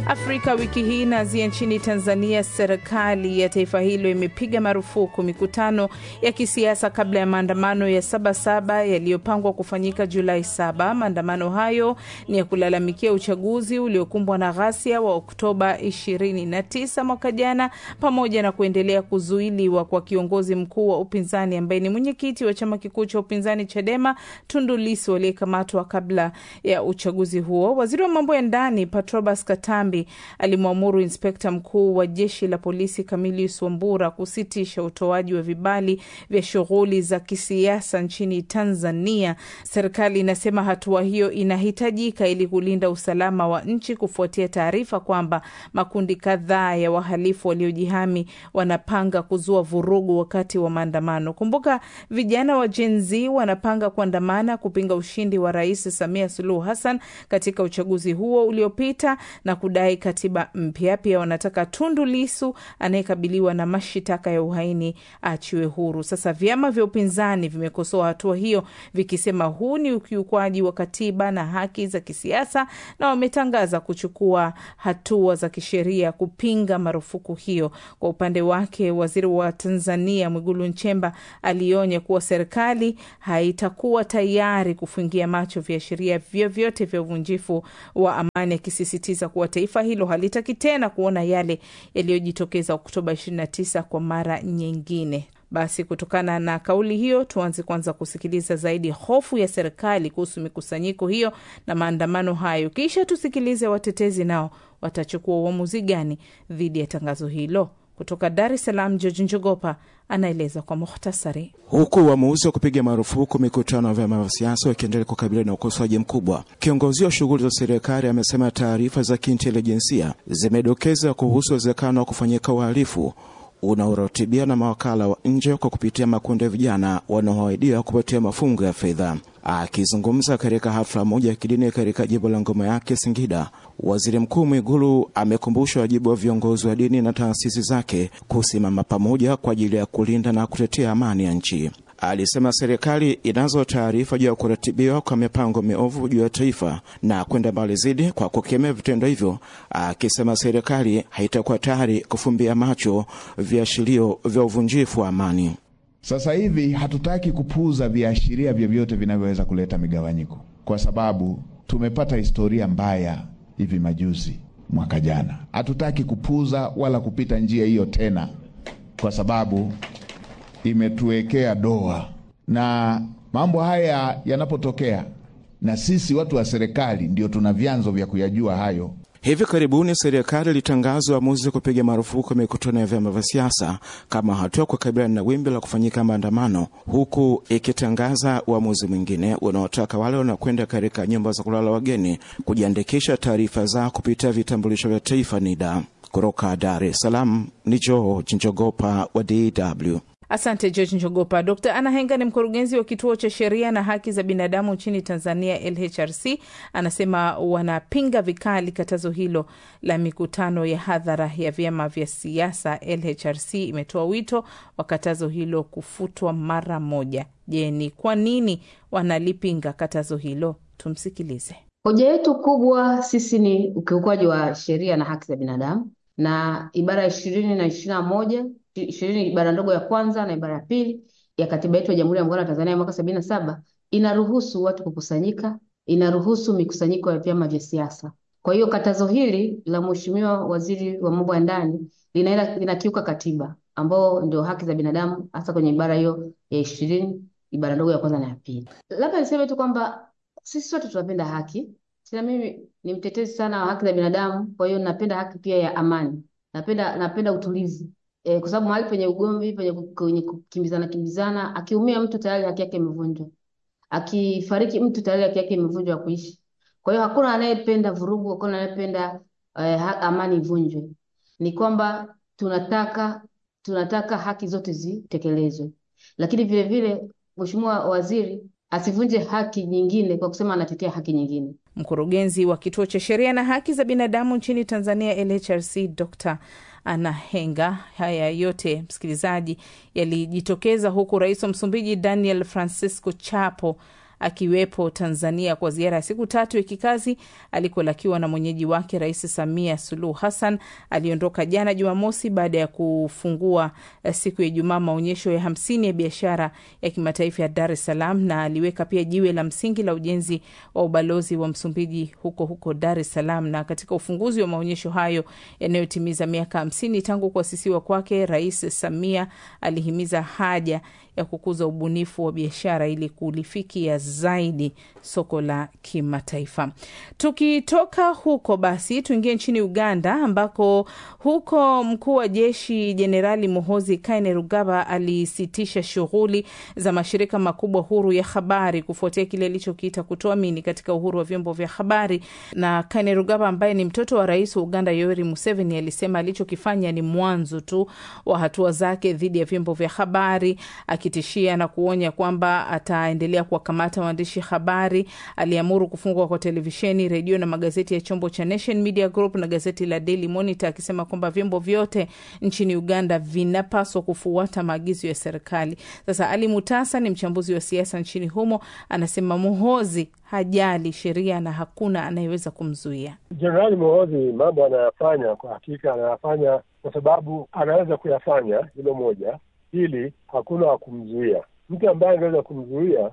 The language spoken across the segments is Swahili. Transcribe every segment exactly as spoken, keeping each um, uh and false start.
Afrika wiki hii naanzia nchini Tanzania. Serikali ya taifa hilo imepiga marufuku mikutano ya kisiasa kabla ya maandamano ya Sabasaba yaliyopangwa kufanyika Julai saba. Maandamano hayo ni ya kulalamikia uchaguzi uliokumbwa na ghasia wa Oktoba ishirini na tisa mwaka jana, pamoja na kuendelea kuzuiliwa kwa kiongozi mkuu wa upinzani ambaye ni mwenyekiti wa chama kikuu cha upinzani Chadema, Tundu Lissu, aliyekamatwa kabla ya uchaguzi huo. Waziri wa mambo ya ndani Patrobas Katambi alimwamuru inspekta mkuu wa jeshi la polisi Camillus Wambura kusitisha utoaji wa vibali vya shughuli za kisiasa nchini Tanzania. Serikali inasema hatua hiyo inahitajika ili kulinda usalama wa nchi kufuatia taarifa kwamba makundi kadhaa ya wahalifu waliojihami wanapanga kuzua vurugu wakati wa maandamano. Kumbuka, vijana wa Gen Z wanapanga kuandamana kupinga ushindi wa Rais Samia Suluhu Hassan katika uchaguzi huo uliopita na kudai katiba mpya. Pia wanataka Tundu Lissu anayekabiliwa na mashitaka ya uhaini achiwe huru. Sasa vyama vya upinzani vimekosoa hatua hiyo vikisema huu ni ukiukwaji wa katiba na haki za kisiasa, na wametangaza kuchukua hatua za kisheria kupinga marufuku hiyo. Kwa upande wake, waziri wa Tanzania Mwigulu Nchemba alionya kuwa serikali haitakuwa tayari kufungia macho viashiria vyovyote vya uvunjifu wa amani, akisisitiza kuwa taifa hilo halitaki tena kuona yale yaliyojitokeza Oktoba ishirini na tisa kwa mara nyingine. Basi kutokana na kauli hiyo, tuanze kwanza kusikiliza zaidi hofu ya serikali kuhusu mikusanyiko hiyo na maandamano hayo. Kisha tusikilize watetezi nao watachukua uamuzi gani dhidi ya tangazo hilo. Kutoka Dar es Salaam, George Njogopa anaeleza kwa mukhtasari. Huku uamuzi wa kupiga marufuku mikutano ya vyama vya siasa ukiendelea kukabiliana na ukosoaji mkubwa, kiongozi wa shughuli za serikali amesema taarifa za kiintelijensia zimedokeza kuhusu uwezekano wa kufanyika uhalifu unaoratibiwa na mawakala wa nje kwa kupitia makundi ya vijana wanaoahidiwa kupatia mafungo ya fedha. Akizungumza katika hafla moja ya kidini katika jimbo la Ngoma Yake, Singida, Waziri Mkuu Mwigulu amekumbusha wajibu wa viongozi wa dini na taasisi zake kusimama pamoja kwa ajili ya kulinda na kutetea amani ya nchi. Alisema serikali inazo taarifa juu ya kuratibiwa kwa mipango miovu juu ya taifa na kwenda mbali zaidi kwa kukemea vitendo hivyo, akisema serikali haitakuwa tayari kufumbia macho viashirio vya uvunjifu wa amani. Sasa hivi hatutaki kupuuza viashiria vyovyote vinavyoweza kuleta migawanyiko, kwa sababu tumepata historia mbaya hivi majuzi mwaka jana. Hatutaki kupuuza wala kupita njia hiyo tena, kwa sababu imetuwekea doa. Na mambo haya yanapotokea, na sisi watu wa serikali ndio tuna vyanzo vya kuyajua hayo. Hivi karibuni serikali ilitangaza uamuzi kupiga marufuku mikutano ya vyama vya siasa kama hatua kukabiliana na wimbi la kufanyika maandamano, huku ikitangaza uamuzi mwingine unaotaka wale wanaokwenda katika nyumba za kulala wageni kujiandikisha taarifa zao kupitia vitambulisho vya taifa NIDA. Kutoka Dar es Salaam ni George Njogopa wa D W. Asante George Njogopa. Dokta Anna Henga ni mkurugenzi wa kituo cha sheria na haki za binadamu nchini Tanzania L H R C. Anasema wanapinga vikali katazo hilo la mikutano ya hadhara ya vyama vya siasa. L H R C imetoa wito wa katazo hilo kufutwa mara moja. Je, ni kwa nini wanalipinga katazo hilo? Tumsikilize. Hoja yetu kubwa sisi ni ukiukwaji wa sheria na haki za binadamu, na ibara ishirini na ishirini na moja ishirini ibara ndogo ya kwanza na ibara ya pili ya katiba yetu ya Jamhuri ya Muungano wa Tanzania mwaka sabini na saba inaruhusu watu kukusanyika, inaruhusu mikusanyiko ya vyama vya siasa. Kwa hiyo katazo hili la Mheshimiwa Waziri wa Mambo ya Ndani linaenda linakiuka katiba, ambao ndio haki za binadamu, hasa kwenye ibara hiyo ya ishirini ibara ndogo ya kwanza na ya pili. Labda niseme tu kwamba sisi sote tunapenda haki. Sina mimi ni mtetezi sana wa haki za binadamu, kwa hiyo napenda haki pia ya amani. Napenda napenda utulivu. E, kwa sababu mahali penye ugomvi, penye kukimbizana kimbizana, akiumia mtu tayari haki yake imevunjwa. Akifariki mtu tayari haki yake imevunjwa kuishi. Kwa hiyo hakuna anayependa vurugu, hakuna anayependa eh, amani ivunjwe. Ni kwamba tunataka tunataka haki zote zitekelezwe. Lakini vile vile Mheshimiwa Waziri asivunje haki nyingine kwa kusema anatetea haki nyingine. Mkurugenzi wa kituo cha sheria na haki za binadamu nchini Tanzania L H R C, Dokta Anna Henga. Haya yote, msikilizaji, yalijitokeza huku Rais wa Msumbiji Daniel Francisco Chapo akiwepo Tanzania kwa ziara ya siku tatu ya kikazi alikolakiwa na mwenyeji wake Rais Samia Suluhu Hassan. Aliondoka jana Jumamosi baada ya kufungua siku ya Ijumaa maonyesho ya hamsini ya biashara ya kimataifa ya Dar es Salaam, na aliweka pia jiwe la msingi la ujenzi wa ubalozi wa Msumbiji huko huko Dar es Salaam. Na katika ufunguzi wa maonyesho hayo yanayotimiza miaka hamsini tangu kuasisiwa kwake, Rais Samia alihimiza haja ya kukuza ubunifu wa biashara ili kulifikia zaidi soko la kimataifa. Tukitoka huko basi tuingie nchini Uganda, ambako huko mkuu wa jeshi Jenerali Muhoozi Kainerugaba alisitisha shughuli za mashirika makubwa huru ya habari kufuatia kile alichokiita kutoamini katika uhuru wa vyombo vya habari. Na Kainerugaba, ambaye ni mtoto wa rais wa Uganda Yoweri Museveni, alisema alichokifanya ni mwanzo tu wa hatua zake dhidi ya vyombo vya habari, akitishia na kuonya kwamba ataendelea kuwakamata waandishi habari. Aliamuru kufungwa kwa televisheni, redio na magazeti ya chombo cha Nation Media Group na gazeti la Daily Monitor, akisema kwamba vyombo vyote nchini Uganda vinapaswa kufuata maagizo ya serikali. Sasa Ali Mutasa ni mchambuzi wa siasa nchini humo, anasema Muhoozi hajali sheria na hakuna anayeweza kumzuia. Jenerali Muhoozi mambo anayafanya kwa hakika anayafanya kwa sababu anaweza kuyafanya, hilo moja. Hili hakuna wa kumzuia. Mtu ambaye anaweza kumzuia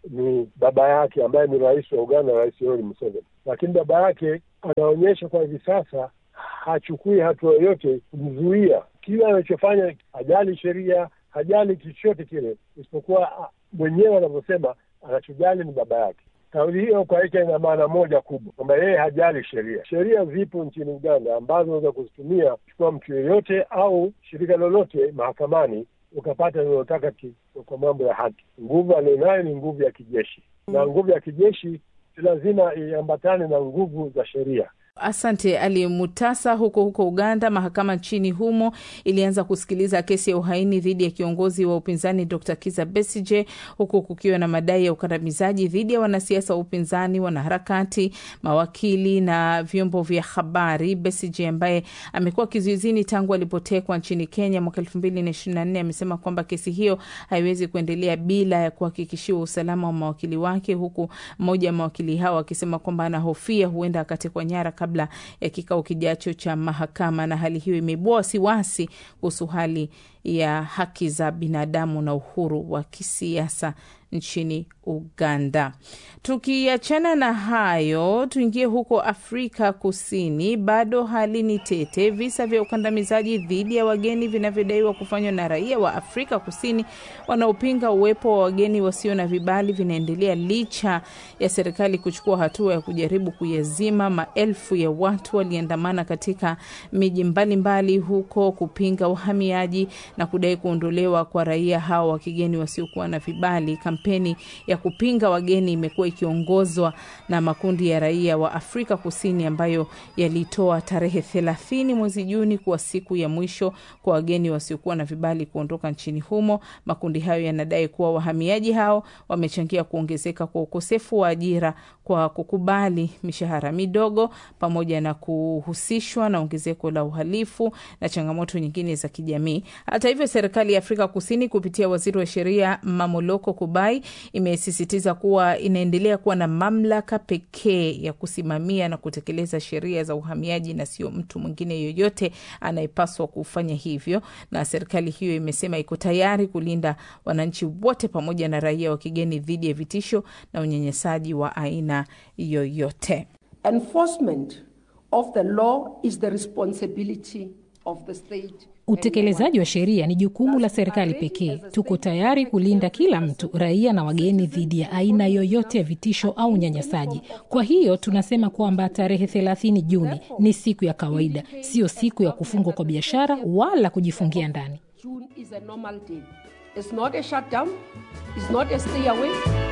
ni baba yake ambaye ni rais wa Uganda, Rais Yoweri Museveni. Lakini baba yake anaonyesha kwa hivi sasa hachukui hatua yoyote kumzuia. Kila anachofanya hajali sheria, hajali chochote kile, isipokuwa mwenyewe anavyosema anachojali ni baba yake. Kauli hiyo kwa hiyo ina maana moja kubwa, kwamba yeye hajali sheria. Sheria zipo nchini Uganda ambazo unaweza kuzitumia kwa mtu yeyote au shirika lolote mahakamani ukapata unalotaka kwa mambo ya haki. Nguvu alionayo ni nguvu ya kijeshi, na nguvu ya kijeshi lazima iambatane na nguvu za sheria. Asante Ali Mutasa. Huko huko Uganda, mahakama nchini humo ilianza kusikiliza kesi ya uhaini dhidi ya kiongozi wa upinzani Doctor Kizza Besigye, huku kukiwa na madai ya ukandamizaji dhidi ya wanasiasa wa upinzani, wanaharakati, mawakili na vyombo vya habari. Besigye, ambaye amekuwa kizuizini tangu alipotekwa nchini Kenya mwaka elfu mbili na ishirini na nne, amesema kwamba kesi hiyo haiwezi kuendelea bila ya kuhakikishiwa usalama wa mawakili wake, huku mmoja wa mawakili hao akisema kwamba anahofia huenda akatekwa nyara kabla ya kikao kijacho cha mahakama. Na hali hiyo imeibua wasiwasi kuhusu hali ya haki za binadamu na uhuru wa kisiasa nchini Uganda. Tukiachana na hayo, tuingie huko Afrika Kusini. Bado hali ni tete. Visa vya ukandamizaji dhidi ya wageni vinavyodaiwa kufanywa na raia wa Afrika Kusini wanaopinga uwepo wa wageni wasio na vibali vinaendelea licha ya serikali kuchukua hatua ya kujaribu kuyazima. Maelfu ya watu waliandamana katika miji mbalimbali huko kupinga uhamiaji na kudai kuondolewa kwa raia hao wa kigeni wasiokuwa na vibali. Kampeni ya kupinga wageni imekuwa ikiongozwa na makundi ya raia wa Afrika Kusini ambayo yalitoa tarehe thelathini mwezi Juni kuwa siku ya mwisho kwa wageni wasiokuwa na vibali kuondoka nchini humo. Makundi hayo yanadai kuwa wahamiaji hao wamechangia kuongezeka kwa ukosefu wa ajira kwa kukubali mishahara midogo, pamoja na kuhusishwa na ongezeko la uhalifu na changamoto nyingine za kijamii. Hata hivyo, serikali ya Afrika Kusini kupitia waziri wa sheria Mamoloko Kubai imesisitiza kuwa inaendelea kuwa na mamlaka pekee ya kusimamia na kutekeleza sheria za uhamiaji na sio mtu mwingine yoyote anayepaswa kufanya hivyo. Na serikali hiyo imesema iko tayari kulinda wananchi wote pamoja na raia wa kigeni dhidi ya vitisho na unyanyasaji wa aina yoyote. Enforcement of the law is the responsibility of the state. Utekelezaji wa sheria ni jukumu la serikali pekee. Tuko tayari kulinda kila mtu, raia na wageni, dhidi ya aina yoyote ya vitisho au unyanyasaji. Kwa hiyo tunasema kwamba tarehe thelathini Juni ni siku ya kawaida, sio siku ya kufungwa kwa biashara wala kujifungia ndani. June is a normal day. It's not a shutdown. It's not a stay away.